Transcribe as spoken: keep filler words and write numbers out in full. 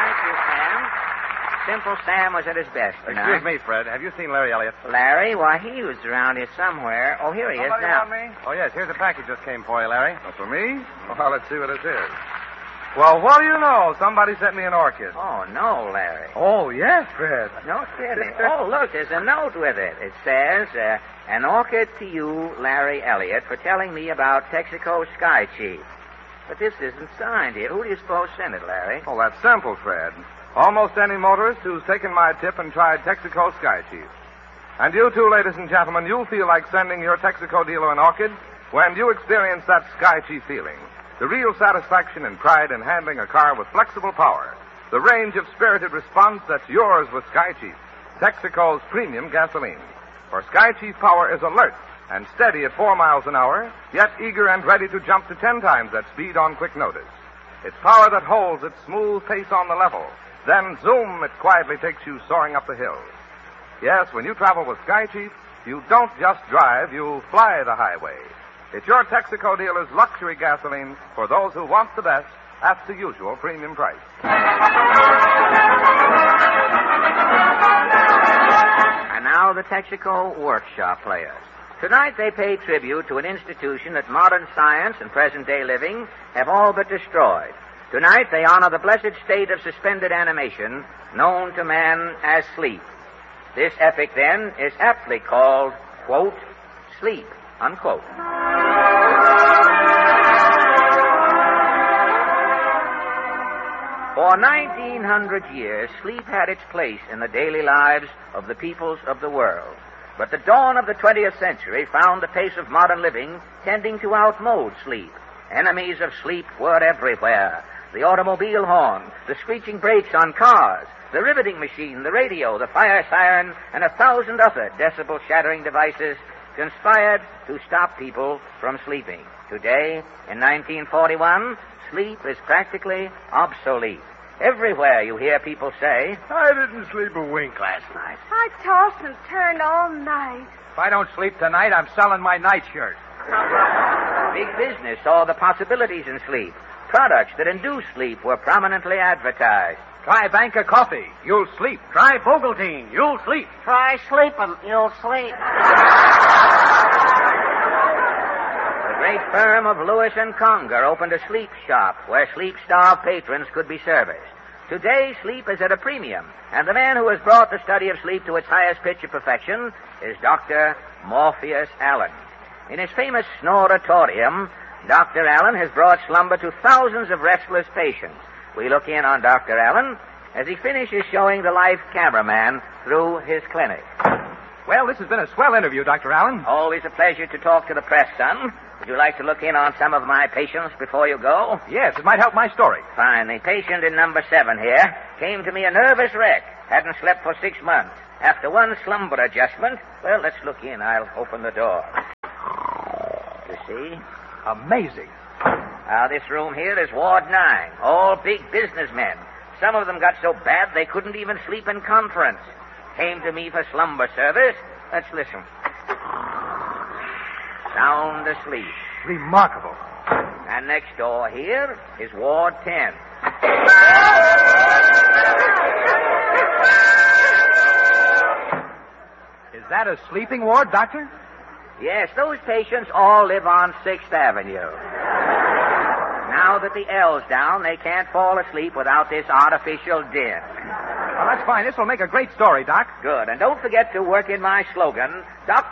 Thank you, Sam. Simple Sam was at his best tonight. Excuse me, Fred. Have you seen Larry Elliott? Larry? Why, he was around here somewhere. Oh, here he is Somebody now. want me? Oh, yes. Here's a package just came for you, Larry. Oh, for me? Well, let's see what it is. Well, what do you know? Somebody sent me an orchid. Oh, no, Larry. Oh, yes, Fred. No kidding. Oh, look, there's a note with it. It says, uh, an orchid to you, Larry Elliott, for telling me about Texaco Sky Chief. But this isn't signed here. Who do you suppose sent it, Larry? Oh, that's simple, Fred. Almost any motorist who's taken my tip and tried Texaco Sky Chief. And you too, ladies and gentlemen, you'll feel like sending your Texaco dealer an orchid when you experience that Sky Chief feeling. The real satisfaction and pride in handling a car with flexible power. The range of spirited response that's yours with Sky Chief, Texaco's premium gasoline. For Sky Chief power is alert and steady at four miles an hour, yet eager and ready to jump to ten times that speed on quick notice. It's power that holds its smooth pace on the level. Then, zoom, it quietly takes you soaring up the hills. Yes, when you travel with Sky Chief, you don't just drive, you fly the highway. It's your Texaco dealer's luxury gasoline for those who want the best at the usual premium price. And now the Texaco Workshop Players. Tonight they pay tribute to an institution that modern science and present-day living have all but destroyed. Tonight they honor the blessed state of suspended animation known to man as sleep. This epic, then, is aptly called, quote, sleep, unquote. For nineteen hundred years, sleep had its place in the daily lives of the peoples of the world. But the dawn of the twentieth century found the pace of modern living tending to outmode sleep. Enemies of sleep were everywhere. The automobile horn, the screeching brakes on cars, the riveting machine, the radio, the fire siren, and a thousand other decibel-shattering devices conspired to stop people from sleeping. Today, in nineteen forty-one, sleep is practically obsolete. Everywhere you hear people say, I didn't sleep a wink last night. I tossed and turned all night. If I don't sleep tonight, I'm selling my nightshirt. Big business saw the possibilities in sleep. Products that induce sleep were prominently advertised. Try Banker Coffee. You'll sleep. Try Vogeltine. You'll sleep. Try sleeping. You'll sleep. The great firm of Lewis and Conger opened a sleep shop where sleep-starved patrons could be serviced. Today, sleep is at a premium, and the man who has brought the study of sleep to its highest pitch of perfection is Doctor Morpheus Allen. In his famous Snoratorium, Doctor Allen has brought slumber to thousands of restless patients. We look in on Doctor Allen as he finishes showing the life cameraman through his clinic. Well, this has been a swell interview, Doctor Allen. Always a pleasure to talk to the press, son. Would you like to look in on some of my patients before you go? Yes, it might help my story. Fine. The patient in number seven here came to me a nervous wreck. Hadn't slept for six months. After one slumber adjustment, well, let's look in. I'll open the door. You see? Amazing. Now, this room here is Ward nine. All big businessmen. Some of them got so bad they couldn't even sleep in conference. Came to me for slumber service. Let's listen. Sound asleep. Remarkable. And next door here is Ward ten. Is that a sleeping ward, Doctor? Yes, those patients all live on sixth Avenue. Now that the L's down, they can't fall asleep without this artificial din. Well, that's fine. This will make a great story, Doc. Good. And don't forget to work in my slogan, Doctor